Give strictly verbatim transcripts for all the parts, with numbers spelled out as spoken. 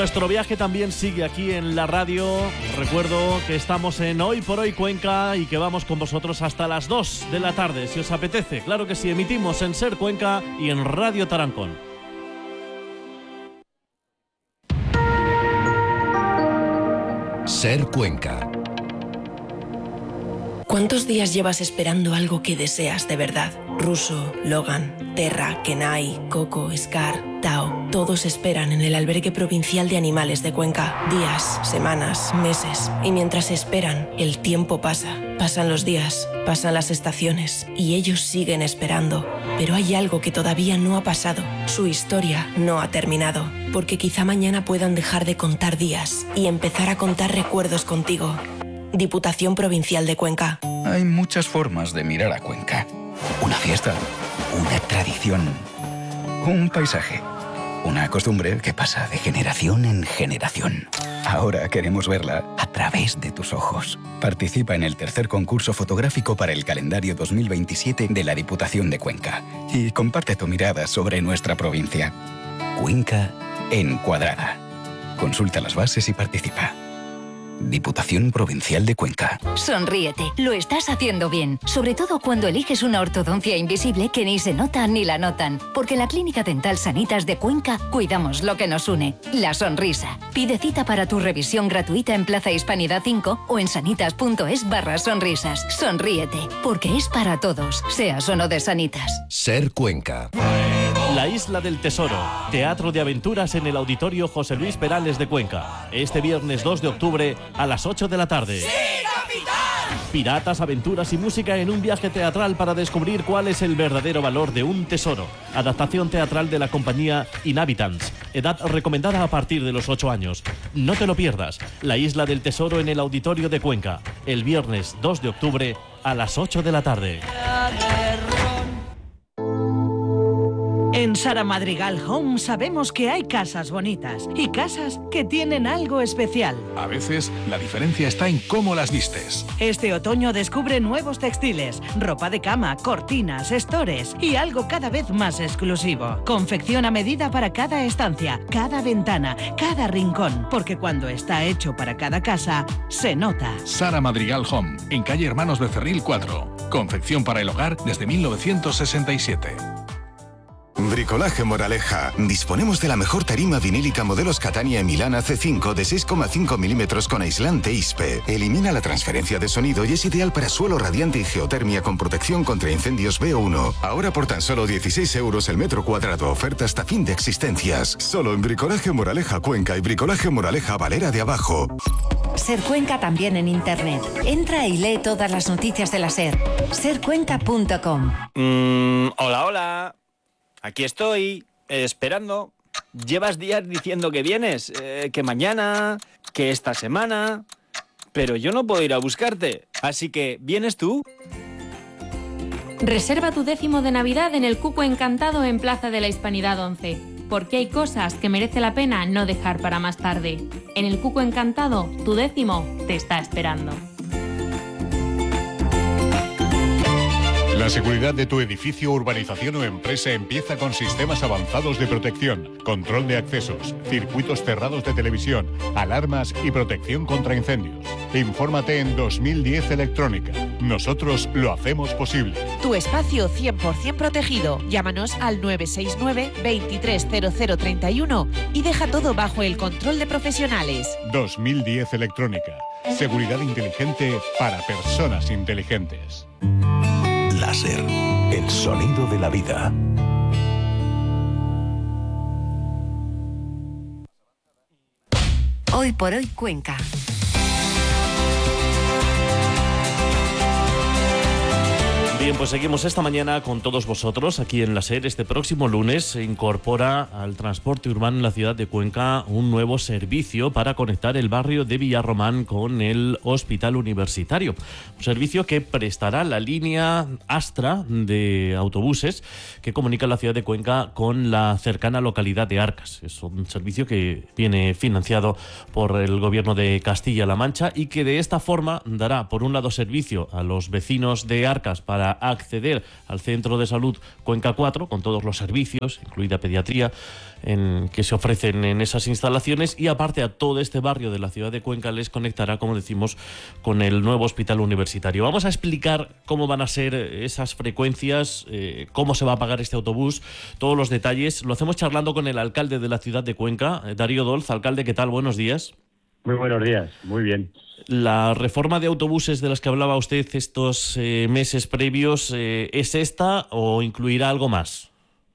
Nuestro viaje también sigue aquí en la radio. Recuerdo que estamos en Hoy por Hoy Cuenca y que vamos con vosotros hasta las dos de la tarde, si os apetece. Claro que sí, emitimos en Ser Cuenca y en Radio Tarancón. Ser Cuenca. ¿Cuántos días llevas esperando algo que deseas de verdad? Russo, Logan, Terra, Kenai, Coco, Scar, Tao, todos esperan en el albergue provincial de animales de Cuenca. Días, semanas, meses. Y mientras esperan, el tiempo pasa. Pasan los días, pasan las estaciones y ellos siguen esperando. Pero hay algo que todavía no ha pasado. Su historia no ha terminado. Porque quizá mañana puedan dejar de contar días y empezar a contar recuerdos contigo. Diputación Provincial de Cuenca. Hay muchas formas de mirar a Cuenca. Una fiesta, una tradición, un paisaje, una costumbre que pasa de generación en generación. Ahora queremos verla a través de tus ojos. Participa en el tercer concurso fotográfico para el calendario dos mil veintisiete de la Diputación de Cuenca y comparte tu mirada sobre nuestra provincia. Cuenca encuadrada. Consulta las bases y participa. Diputación Provincial de Cuenca. Sonríete, lo estás haciendo bien. Sobre todo cuando eliges una ortodoncia invisible que ni se nota ni la notan. Porque en la Clínica Dental Sanitas de Cuenca cuidamos lo que nos une, la sonrisa. Pide cita para tu revisión gratuita en Plaza Hispanidad cinco o en sanitas.es barra sonrisas. Sonríete, porque es para todos, seas o no de Sanitas. Ser Cuenca. La Isla del Tesoro, teatro de aventuras en el Auditorio José Luis Perales de Cuenca. Este viernes dos de octubre a las ocho de la tarde. ¡Sí, capitán! Piratas, aventuras y música en un viaje teatral para descubrir cuál es el verdadero valor de un tesoro. Adaptación teatral de la compañía Inhabitants. Edad recomendada a partir de los ocho años. No te lo pierdas. La Isla del Tesoro en el Auditorio de Cuenca. El viernes dos de octubre a las ocho de la tarde. En Sara Madrigal Home sabemos que hay casas bonitas y casas que tienen algo especial. A veces la diferencia está en cómo las vistes. Este otoño descubre nuevos textiles, ropa de cama, cortinas, estores y algo cada vez más exclusivo. Confección a medida para cada estancia, cada ventana, cada rincón, porque cuando está hecho para cada casa, se nota. Sara Madrigal Home, en calle Hermanos Becerril cuatro. Confección para el hogar desde mil novecientos sesenta y siete. Bricolaje Moraleja. Disponemos de la mejor tarima vinílica modelos Catania y Milana C cinco de seis coma cinco milímetros con aislante I S P E. Elimina la transferencia de sonido y es ideal para suelo radiante y geotermia con protección contra incendios B O uno. Ahora por tan solo dieciséis euros el metro cuadrado. Oferta hasta fin de existencias. Solo en Bricolaje Moraleja Cuenca y Bricolaje Moraleja Valera de Abajo. Ser Cuenca también en internet. Entra y lee todas las noticias de la SER. ser cuenca punto com. Mm, hola, hola. Aquí estoy, eh, esperando. Llevas días diciendo que vienes, eh, que mañana, que esta semana... Pero yo no puedo ir a buscarte, así que, ¿vienes tú? Reserva tu décimo de Navidad en el Cuco Encantado en Plaza de la Hispanidad once, porque hay cosas que merece la pena no dejar para más tarde. En el Cuco Encantado, tu décimo te está esperando. La seguridad de tu edificio, urbanización o empresa empieza con sistemas avanzados de protección, control de accesos, circuitos cerrados de televisión, alarmas y protección contra incendios. Infórmate en dos mil diez Electrónica. Nosotros lo hacemos posible. Tu espacio cien por ciento protegido. Llámanos al nueve seis nueve, veintitrés cero cero treinta y uno y deja todo bajo el control de profesionales. dos mil diez Electrónica. Seguridad inteligente para personas inteligentes. Láser, el sonido de la vida. Hoy por Hoy Cuenca. Bien, pues seguimos esta mañana con todos vosotros aquí en la SER. Este próximo lunes se incorpora al transporte urbano en la ciudad de Cuenca un nuevo servicio para conectar el barrio de Villarromán con el Hospital Universitario. Un servicio que prestará la línea Astra de autobuses que comunica la ciudad de Cuenca con la cercana localidad de Arcas. Es un servicio que viene financiado por el gobierno de Castilla-La Mancha y que de esta forma dará, por un lado, servicio a los vecinos de Arcas para acceder al Centro de Salud Cuenca cuatro, con todos los servicios, incluida pediatría, en, que se ofrecen en esas instalaciones, y aparte a todo este barrio de la ciudad de Cuenca les conectará, como decimos, con el nuevo hospital universitario. Vamos a explicar cómo van a ser esas frecuencias, eh, cómo se va a pagar este autobús, todos los detalles. Lo hacemos charlando con el alcalde de la ciudad de Cuenca, Darío Dolz. Alcalde, ¿qué tal? Buenos días. Muy buenos días, muy bien. La reforma de autobuses de las que hablaba usted estos eh, meses previos, eh, ¿es esta o incluirá algo más?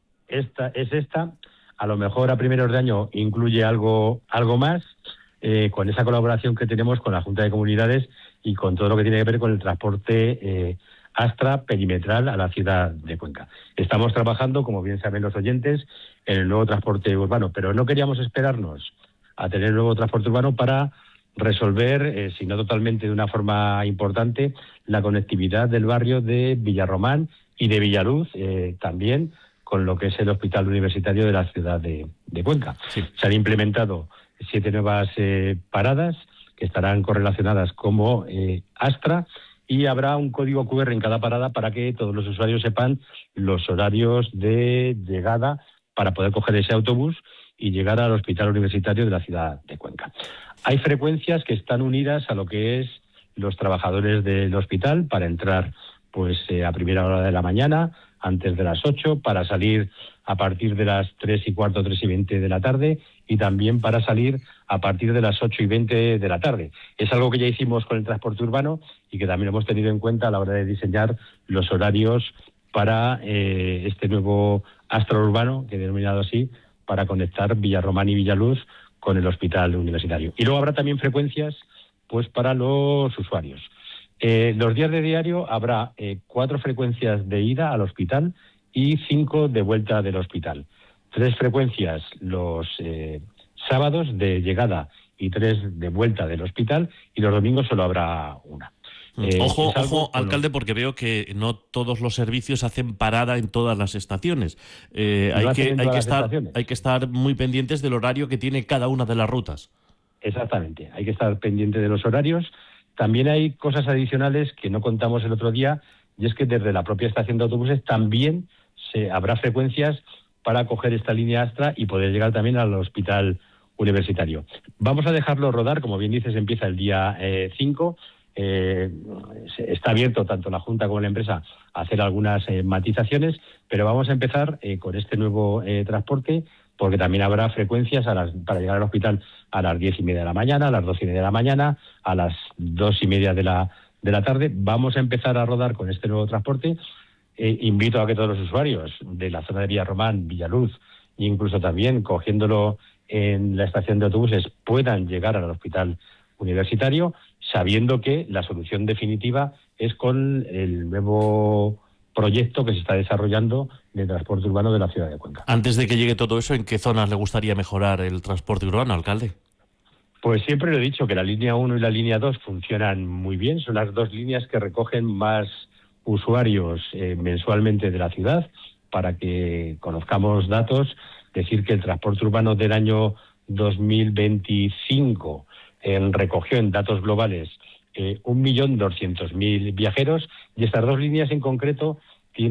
Esta es esta. A lo mejor a primeros de año incluye algo, algo más, eh, con esa colaboración que tenemos con la Junta de Comunidades y con todo lo que tiene que ver con el transporte eh, Astra perimetral a la ciudad de Cuenca. Estamos trabajando, como bien saben los oyentes, en el nuevo transporte urbano, pero no queríamos esperarnos a tener el nuevo transporte urbano para resolver, eh, si no totalmente de una forma importante, la conectividad del barrio de Villarromán y de Villaluz, eh, también con lo que es el hospital universitario de la ciudad de, de Cuenca. Sí. Se han implementado siete nuevas eh, paradas que estarán correlacionadas como eh, Astra, y habrá un código cu erre en cada parada para que todos los usuarios sepan los horarios de llegada para poder coger ese autobús y llegar al hospital universitario de la ciudad de Cuenca. Hay frecuencias que están unidas a lo que es los trabajadores del hospital para entrar pues eh, a primera hora de la mañana, antes de las ocho, para salir a partir de las tres y cuarto, tres y veinte de la tarde, y también para salir a partir de las ocho y veinte de la tarde. Es algo que ya hicimos con el transporte urbano y que también hemos tenido en cuenta a la hora de diseñar los horarios para eh, este nuevo Astra urbano, que he denominado así, para conectar Villarromán y Villaluz con el hospital universitario. Y luego habrá también frecuencias pues para los usuarios. Eh, los días de diario habrá eh, cuatro frecuencias de ida al hospital y cinco de vuelta del hospital. Tres frecuencias los eh, sábados de llegada y tres de vuelta del hospital, y los domingos solo habrá una. Eh, ojo, ojo, alcalde, porque veo que no todos los servicios hacen parada en todas las estaciones. Eh, hay, que, hay, que estar, hay que estar muy pendientes del horario que tiene cada una de las rutas. Exactamente, hay que estar pendiente de los horarios. También hay cosas adicionales que no contamos el otro día, y es que desde la propia estación de autobuses también se habrá frecuencias para coger esta línea Astra y poder llegar también al hospital universitario. Vamos a dejarlo rodar, como bien dices, empieza el día cinco. Eh, está abierto tanto la Junta como la empresa a hacer algunas eh, matizaciones, pero vamos a empezar eh, con este nuevo eh, transporte, porque también habrá frecuencias a las, para llegar al hospital a las diez y media de la mañana, a las doce y media de la mañana, a las dos y media de la, de la tarde. Vamos a empezar a rodar con este nuevo transporte. Eh, invito a que todos los usuarios de la zona de Villarromán, Villaluz, e incluso también cogiéndolo en la estación de autobuses, puedan llegar al hospital universitario, sabiendo que la solución definitiva es con el nuevo proyecto que se está desarrollando de transporte urbano de la ciudad de Cuenca. Antes de que llegue todo eso, ¿en qué zonas le gustaría mejorar el transporte urbano, alcalde? Pues siempre lo he dicho, que la línea uno y la línea dos funcionan muy bien. Son las dos líneas que recogen más usuarios eh, mensualmente de la ciudad. Para que conozcamos datos, decir que el transporte urbano del año dos mil veinticinco eh, recogió en datos globales eh, un millón doscientos mil viajeros, y estas dos líneas en concreto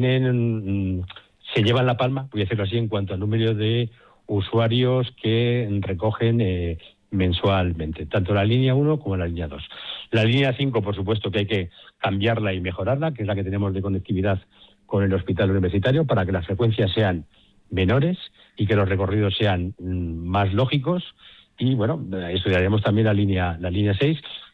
tienen, se llevan la palma, voy a decirlo así, en cuanto al número de usuarios que recogen eh, mensualmente, tanto la línea uno como la línea dos. La línea cinco, por supuesto, que hay que cambiarla y mejorarla, que es la que tenemos de conectividad con el hospital universitario, para que las frecuencias sean menores y que los recorridos sean mm, más lógicos. Y bueno, estudiaremos también la línea la línea seis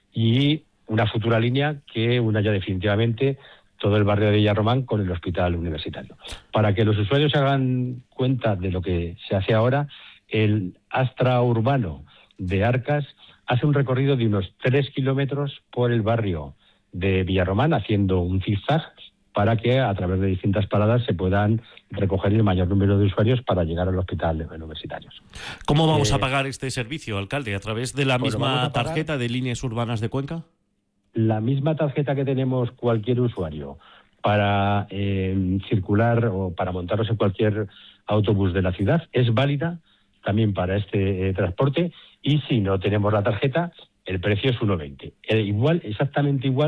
y una futura línea que una ya definitivamente todo el barrio de Villarromán con el hospital universitario. Para que los usuarios se hagan cuenta de lo que se hace ahora, el Astra urbano de Arcas hace un recorrido de unos tres kilómetros por el barrio de Villarromán, haciendo un zigzag para que a través de distintas paradas se puedan recoger el mayor número de usuarios para llegar al hospital universitario. ¿Cómo vamos eh, a pagar este servicio, alcalde? ¿A través de la pues misma tarjeta de líneas urbanas de Cuenca? La misma tarjeta que tenemos cualquier usuario para eh, circular o para montarnos en cualquier autobús de la ciudad es válida también para este eh, transporte, y si no tenemos la tarjeta, el precio es uno veinte. Eh, igual, exactamente igual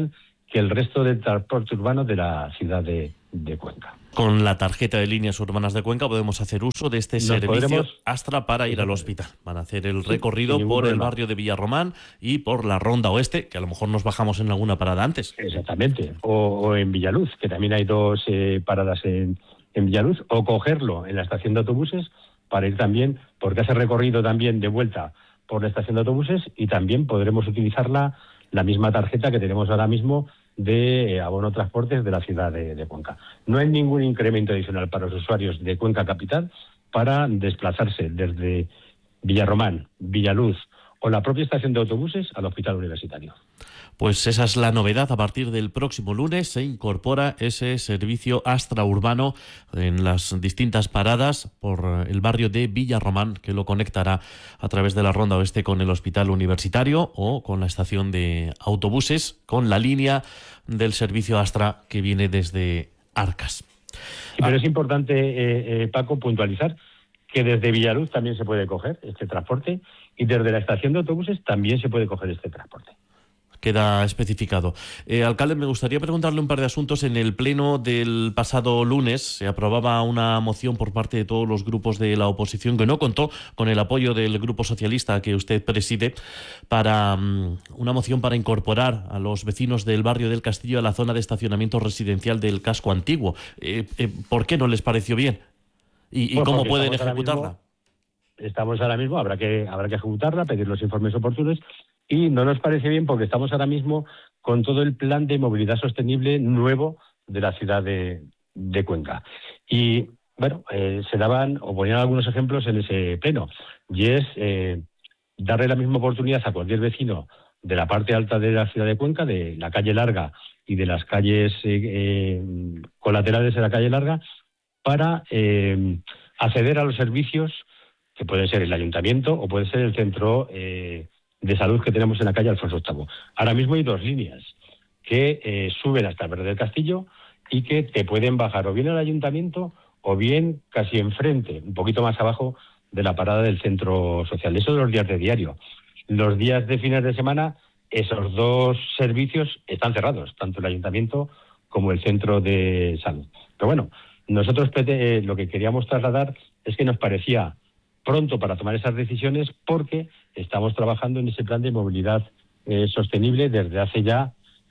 que el resto del transporte urbano de la ciudad de, de Cuenca. Con la tarjeta de líneas urbanas de Cuenca podemos hacer uso de este Nos servicio podremos... Astra para ir al hospital. Van a hacer el recorrido sí, por el problema. barrio de Villarromán y por la Ronda Oeste, que a lo mejor nos bajamos en alguna parada antes. Exactamente. O, o en Villaluz, que también hay dos eh, paradas en, en Villaluz, o cogerlo en la estación de autobuses para ir también, porque hace recorrido también de vuelta por la estación de autobuses, y también podremos utilizarla la misma tarjeta que tenemos ahora mismo de abono transportes de la ciudad de, de Cuenca. No hay ningún incremento adicional para los usuarios de Cuenca Capital para desplazarse desde Villarromán, Villaluz o la propia estación de autobuses al hospital universitario. Pues esa es la novedad. A partir del próximo lunes se incorpora ese servicio Astra urbano en las distintas paradas por el barrio de Villarromán, que lo conectará a través de la Ronda Oeste con el hospital universitario o con la estación de autobuses, con la línea del servicio Astra que viene desde Arcas. Sí, pero es importante, eh, eh, Paco, puntualizar que desde Villaluz también se puede coger este transporte y desde la estación de autobuses también se puede coger este transporte. Queda especificado. Eh, alcalde, me gustaría preguntarle un par de asuntos. En el pleno del pasado lunes se aprobaba una moción por parte de todos los grupos de la oposición que no contó con el apoyo del Grupo Socialista que usted preside para um, una moción para incorporar a los vecinos del barrio del Castillo a la zona de estacionamiento residencial del casco antiguo. Eh, eh, ¿Por qué no les pareció bien? ¿Y, y Pues cómo porque pueden estamos ahora ejecutarla? mismo- Estamos ahora mismo, habrá que, habrá que ejecutarla, pedir los informes oportunos. Y no nos parece bien porque estamos ahora mismo con todo el plan de movilidad sostenible nuevo de la ciudad de, de Cuenca. Y, bueno, eh, se daban o ponían algunos ejemplos en ese pleno. Y es eh, darle la misma oportunidad a cualquier vecino de la parte alta de la ciudad de Cuenca, de la calle Larga y de las calles eh, eh, colaterales de la calle Larga, para eh, acceder a los servicios que puede ser el ayuntamiento o puede ser el centro eh, de salud que tenemos en la calle Alfonso octavo. Ahora mismo hay dos líneas que eh, suben hasta el Verde del Castillo y que te pueden bajar o bien al ayuntamiento o bien casi enfrente, un poquito más abajo de la parada del centro social. Eso de los días de diario. Los días de fines de semana, esos dos servicios están cerrados, tanto el ayuntamiento como el centro de salud. Pero bueno, nosotros eh, lo que queríamos trasladar es que nos parecía pronto para tomar esas decisiones porque estamos trabajando en ese plan de movilidad eh, sostenible desde hace ya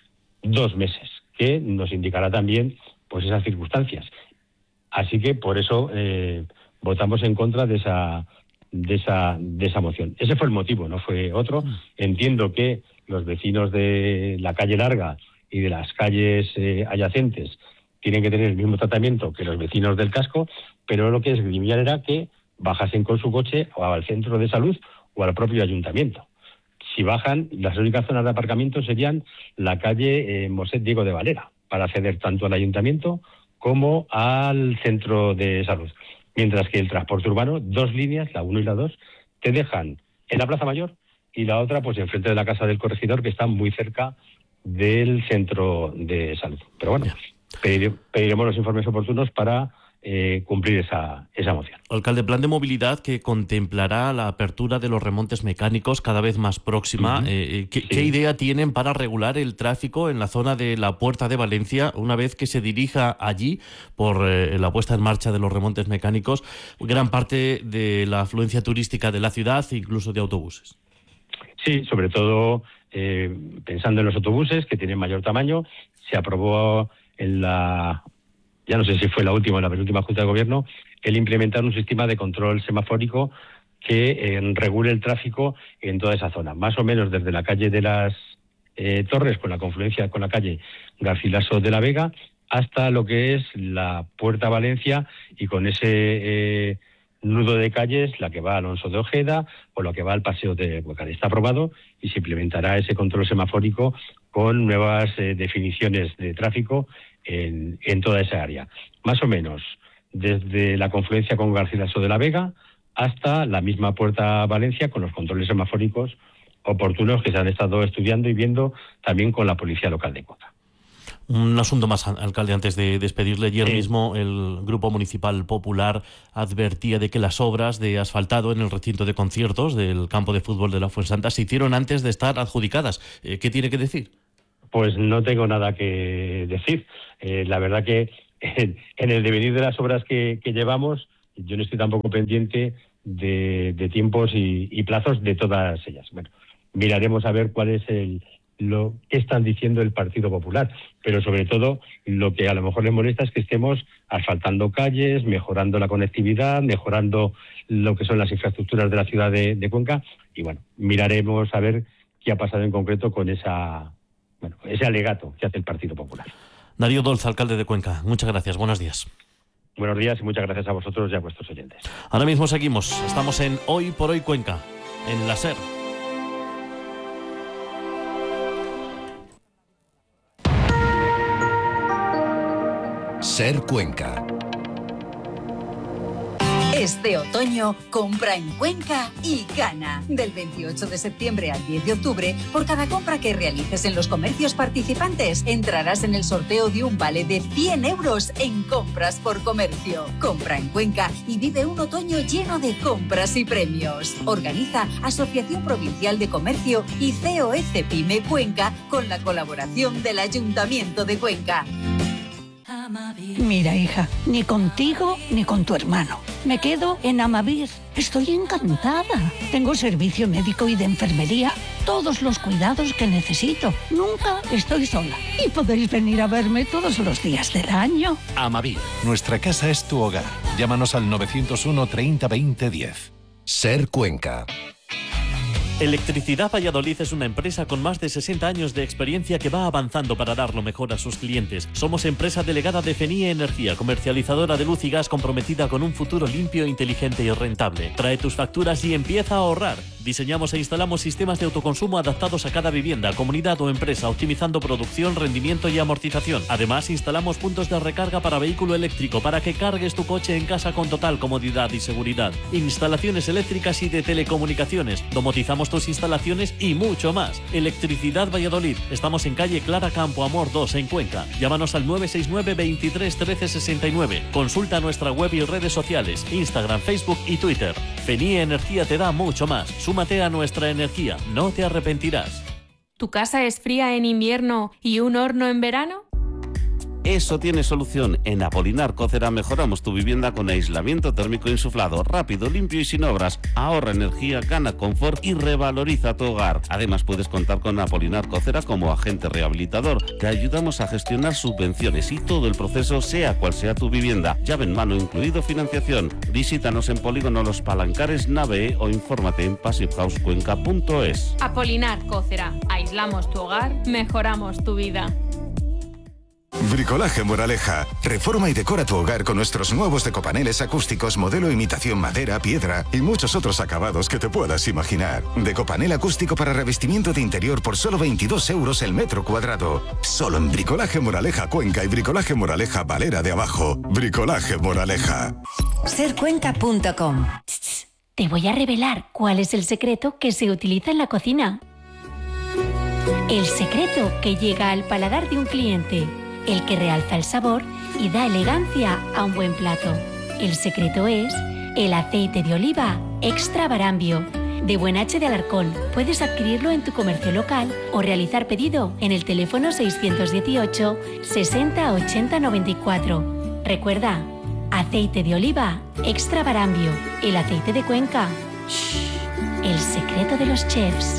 dos meses, que nos indicará también pues esas circunstancias. Así que por eso eh, votamos en contra de esa, de esa, de esa moción. Ese fue el motivo, no fue otro. Entiendo que los vecinos de la calle Larga y de las calles eh, adyacentes tienen que tener el mismo tratamiento que los vecinos del casco, pero lo que esgrimían era que bajasen con su coche o al centro de salud o al propio ayuntamiento. Si bajan, las únicas zonas de aparcamiento serían la calle eh, Moset Diego de Valera, para acceder tanto al ayuntamiento como al centro de salud. Mientras que el transporte urbano, dos líneas, la uno y la dos, te dejan en la Plaza Mayor y la otra pues enfrente de la Casa del Corregidor, que está muy cerca del centro de salud. Pero bueno, pedir, pediremos los informes oportunos para Eh, cumplir esa, esa moción. Alcalde, plan de movilidad que contemplará la apertura de los remontes mecánicos cada vez más próxima. Uh-huh. eh, ¿qué, sí. ¿Qué idea tienen para regular el tráfico en la zona de la Puerta de Valencia una vez que se dirija allí por eh, la puesta en marcha de los remontes mecánicos gran parte de la afluencia turística de la ciudad e incluso de autobuses? Sí, sobre todo eh, pensando en los autobuses que tienen mayor tamaño, se aprobó en la... ya no sé si fue la última o la penúltima Junta de Gobierno, el implementar un sistema de control semafórico que eh, regule el tráfico en toda esa zona, más o menos desde la calle de las eh, Torres, con la confluencia con la calle Garcilaso de la Vega, hasta lo que es la Puerta Valencia y con ese eh, nudo de calles, la que va a Alonso de Ojeda o la que va al Paseo de Huecar. Está aprobado y se implementará ese control semafórico con nuevas eh, definiciones de tráfico En, en toda esa área. Más o menos desde la confluencia con Garcilaso de la Vega hasta la misma Puerta Valencia con los controles semafóricos oportunos que se han estado estudiando y viendo también con la Policía Local de Cuenca. Un asunto más, alcalde, antes de despedirle. Ayer sí. mismo el Grupo Municipal Popular advertía de que las obras de asfaltado en el recinto de conciertos del campo de fútbol de la Fuensanta se hicieron antes de estar adjudicadas. ¿Qué tiene que decir? pues no tengo nada que decir. Eh, la verdad que en, en el devenir de las obras que, que llevamos, yo no estoy tampoco pendiente de, de tiempos y, y plazos de todas ellas. Bueno, miraremos a ver cuál es el lo que están diciendo el Partido Popular, pero sobre todo lo que a lo mejor les molesta es que estemos asfaltando calles, mejorando la conectividad, mejorando lo que son las infraestructuras de la ciudad de, de Cuenca, y bueno, miraremos a ver qué ha pasado en concreto con esa, bueno, ese alegato que hace el Partido Popular. Darío Dolz, alcalde de Cuenca, muchas gracias, buenos días. Buenos días y muchas gracias a vosotros y a vuestros oyentes. Ahora mismo seguimos, estamos en Hoy por Hoy Cuenca, en la SER. SER Cuenca. Este otoño, compra en Cuenca y gana. Del veintiocho de septiembre al diez de octubre, por cada compra que realices en los comercios participantes, entrarás en el sorteo de un vale de cien euros en compras por comercio. Compra en Cuenca y vive un otoño lleno de compras y premios. Organiza Asociación Provincial de Comercio y C O E C Pyme Cuenca con la colaboración del Ayuntamiento de Cuenca. Mira, hija, ni contigo ni con tu hermano. Me quedo en Amavir. Estoy encantada. Tengo servicio médico y de enfermería, todos los cuidados que necesito. Nunca estoy sola. Y podéis venir a verme todos los días del año. Amavir, nuestra casa es tu hogar. Llámanos al nueve cero uno, treinta, veinte, diez. SER Cuenca. Electricidad Valladolid es una empresa con más de sesenta años de experiencia que va avanzando para dar lo mejor a sus clientes. Somos empresa delegada de Fenie Energía, comercializadora de luz y gas comprometida con un futuro limpio, inteligente y rentable. Trae tus facturas y empieza a ahorrar. Diseñamos e instalamos sistemas de autoconsumo adaptados a cada vivienda, comunidad o empresa, optimizando producción, rendimiento y amortización. Además, instalamos puntos de recarga para vehículo eléctrico para que cargues tu coche en casa con total comodidad y seguridad. Instalaciones eléctricas y de telecomunicaciones. Domotizamos tus instalaciones y mucho más. Electricidad Valladolid. Estamos en calle Clara Campo Amor dos en Cuenca. Llámanos al nueve seis nueve, veintitrés, trece, sesenta y nueve. Consulta nuestra web y redes sociales, Instagram, Facebook y Twitter. Fenie Energía te da mucho más. Súmate a nuestra energía, no te arrepentirás. ¿Tu casa es fría en invierno y un horno en verano? Eso tiene solución. En Apolinar Cócera mejoramos tu vivienda con aislamiento térmico insuflado, rápido, limpio y sin obras. Ahorra energía, gana confort y revaloriza tu hogar. Además, puedes contar con Apolinar Cócera como agente rehabilitador. Te ayudamos a gestionar subvenciones y todo el proceso, sea cual sea tu vivienda. Llave en mano, incluido financiación. Visítanos en Polígono Los Palancares, Nave o infórmate en passive house cuenca punto es. Apolinar Cócera. Aislamos tu hogar, mejoramos tu vida. Bricolaje Moraleja. Reforma y decora tu hogar con nuestros nuevos decopaneles acústicos modelo imitación madera, piedra y muchos otros acabados que te puedas imaginar. Decopanel acústico para revestimiento de interior por solo veintidós euros el metro cuadrado. Solo en Bricolaje Moraleja Cuenca y Bricolaje Moraleja Valera de Abajo. Bricolaje Moraleja. ser cuenca punto com. Te voy a revelar cuál es el secreto que se utiliza en la cocina. El secreto que llega al paladar de un cliente. El que realza el sabor y da elegancia a un buen plato. El secreto es el aceite de oliva Extra Barambio, de Buen H de Alarcón. Puedes adquirirlo en tu comercio local o realizar pedido en el teléfono seiscientos dieciocho, sesenta, ochenta, noventa y cuatro. Recuerda, aceite de oliva Extra Barambio, el aceite de Cuenca. Shh, el secreto de los chefs.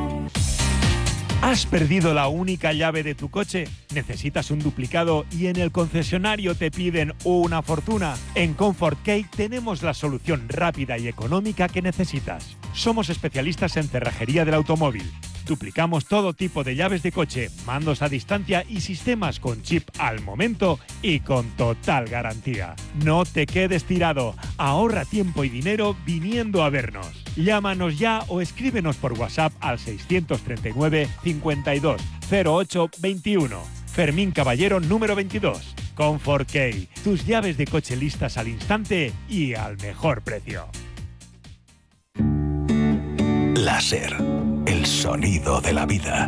¿Has perdido la única llave de tu coche? ¿Necesitas un duplicado y en el concesionario te piden una fortuna? En Comfort Key tenemos la solución rápida y económica que necesitas. Somos especialistas en cerrajería del automóvil. Duplicamos todo tipo de llaves de coche, mandos a distancia y sistemas con chip al momento y con total garantía. No te quedes tirado. Ahorra tiempo y dinero viniendo a vernos. Llámanos ya o escríbenos por WhatsApp al seiscientos treinta y nueve, cincuenta y dos, cero ocho, veintiuno. Fermín Caballero número veintidós. Comfort Key. Tus llaves de coche listas al instante y al mejor precio. Láser. El sonido de la vida.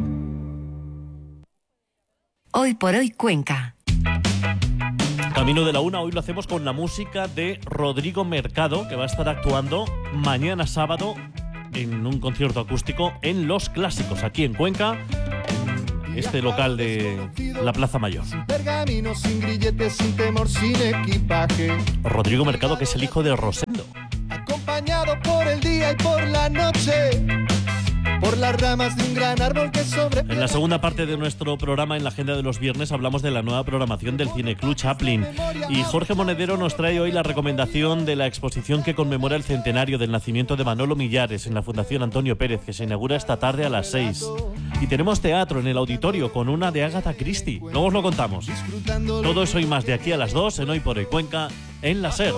Hoy por hoy Cuenca. Camino de la una, hoy lo hacemos con la música de Rodrigo Mercado, que va a estar actuando mañana sábado en un concierto acústico en Los Clásicos, aquí en Cuenca. este local de la Plaza Mayor. Sin pergamino, sin grilletes, sin temor, sin equipaje. Rodrigo Mercado, que es el hijo de Rosendo. Acompañado por el día y por la noche, por las ramas de un gran árbol que sobre... En la segunda parte de nuestro programa, en la agenda de los viernes, hablamos de la nueva programación del Cineclub Chaplin. Y Jorge Monedero nos trae hoy la recomendación de la exposición que conmemora el centenario del nacimiento de Manolo Millares en la Fundación Antonio Pérez, que se inaugura esta tarde a las seis. Y tenemos teatro en el auditorio con una de Agatha Christie. Luego os lo contamos. Todo eso y más de aquí a las dos en Hoy por Hoy Cuenca, en la SER.